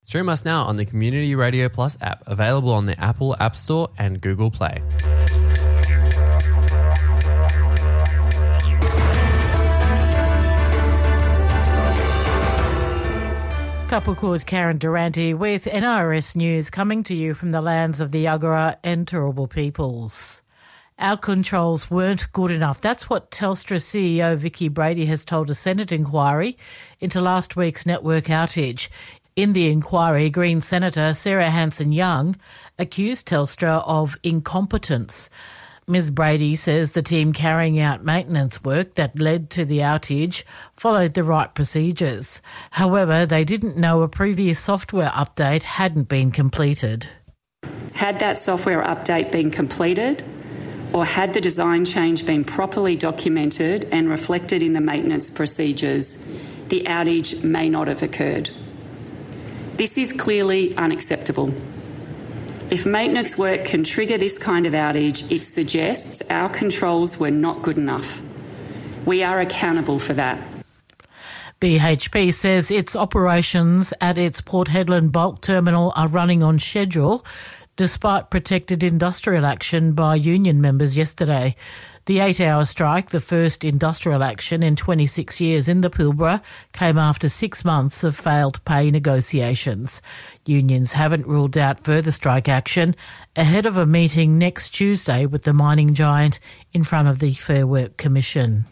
Stream us now on the Community Radio Plus app, available on the Apple App Store and Google Play. Couple called Karen Durante with NRS News, coming to you from the lands of the Yagara and Turrbal peoples. Our controls weren't good enough. That's what Telstra CEO Vicki Brady has told a Senate inquiry into last week's network outage. In the inquiry, Green Senator Sarah Hanson-Young accused Telstra of incompetence. Ms Brady says the team carrying out maintenance work that led to the outage followed the right procedures. However, they didn't know a previous software update hadn't been completed. Had that software update been completed, or had the design change been properly documented and reflected in the maintenance procedures, the outage may not have occurred. This is clearly unacceptable. If maintenance work can trigger this kind of outage, it suggests our controls were not good enough. We are accountable for that. BHP says its operations at its Port Hedland bulk terminal are running on schedule, despite protected industrial action by union members yesterday. The 8-hour strike, the first industrial action in 26 years in the Pilbara, came after 6 months of failed pay negotiations. Unions haven't ruled out further strike action ahead of a meeting next Tuesday with the mining giant in front of the Fair Work Commission.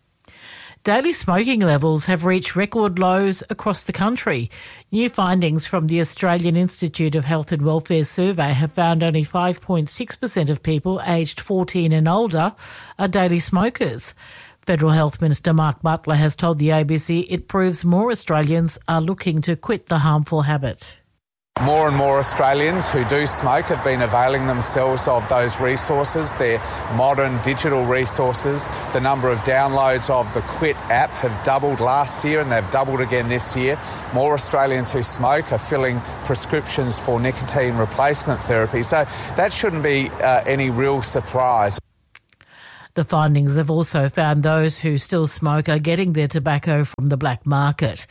Daily smoking levels have reached record lows across the country. New findings from the Australian Institute of Health and Welfare survey have found only 5.6% of people aged 14 and older are daily smokers. Federal Health Minister Mark Butler has told the ABC it proves more Australians are looking to quit the harmful habit. More and more Australians who do smoke have been availing themselves of those resources. They're modern digital resources. The number of downloads of the Quit app have doubled last year and they've doubled again this year. More Australians who smoke are filling prescriptions for nicotine replacement therapy. So that shouldn't be any real surprise. The findings have also found those who still smoke are getting their tobacco from the black market.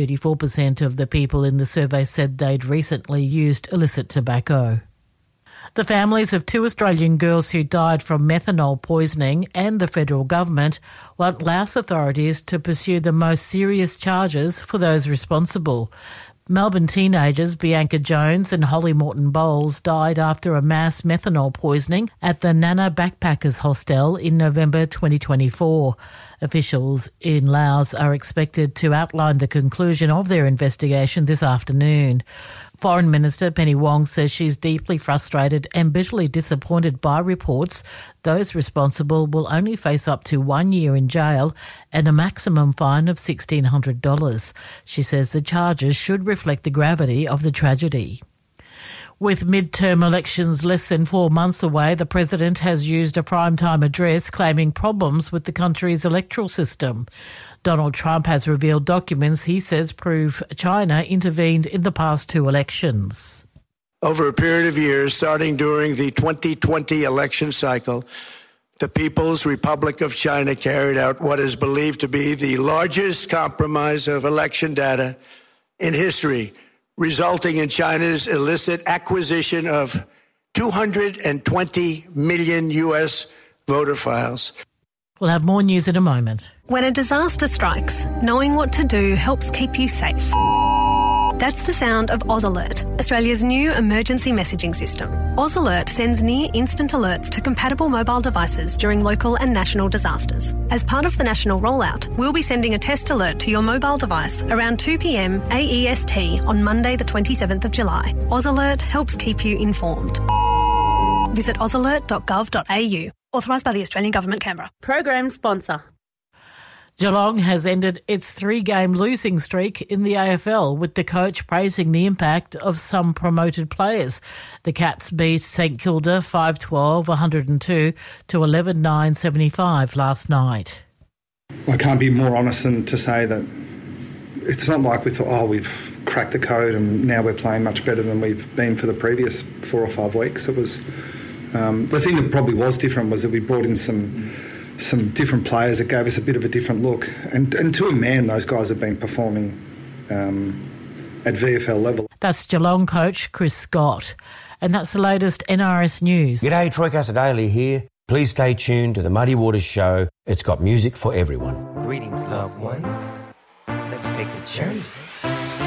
34% of the people in the survey said they'd recently used illicit tobacco. The families of 2 Australian girls who died from methanol poisoning and the federal government want Laos authorities to pursue the most serious charges for those responsible. Melbourne teenagers Bianca Jones and Holly Morton Bowles died after a mass methanol poisoning at the Nana Backpackers Hostel in November 2024. Officials in Laos are expected to outline the conclusion of their investigation this afternoon. Foreign Minister Penny Wong says she's deeply frustrated and bitterly disappointed by reports those responsible will only face up to 1 year in jail and a maximum fine of $1,600. She says the charges should reflect the gravity of the tragedy. With midterm elections less than 4 months away, the President has used a primetime address claiming problems with the country's electoral system. Donald Trump has revealed documents he says prove China intervened in the past 2 elections. Over a period of years, starting during the 2020 election cycle, the People's Republic of China carried out what is believed to be the largest compromise of election data in history, resulting in China's illicit acquisition of 220 million U.S. voter files. We'll have more news in a moment. When a disaster strikes, knowing what to do helps keep you safe. That's the sound of Oz Alert, Australia's new emergency messaging system. Oz Alert sends near-instant alerts to compatible mobile devices during local and national disasters. As part of the national rollout, we'll be sending a test alert to your mobile device around 2 p.m. AEST on Monday the 27th of July. Oz Alert helps keep you informed. Visit ozalert.gov.au. Authorised by the Australian Government, Canberra. Program sponsor. Geelong has ended its 3-game losing streak in the AFL, with the coach praising the impact of some promoted players. The Cats beat St Kilda 5-12, 102 to 11-9, 75 last night. I can't be more honest than to say that it's not like we thought, we've cracked the code and now we're playing much better than we've been for the previous 4 or 5 weeks. It was the thing that probably was different was that we brought in some different players that gave us a bit of a different look. And to a man, those guys have been performing at VFL level. That's Geelong coach Chris Scott. And that's the latest NRS news. G'day, Troy Casadale here. Please stay tuned to the Muddy Waters Show. It's got music for everyone. Greetings, loved ones. Let's take a journey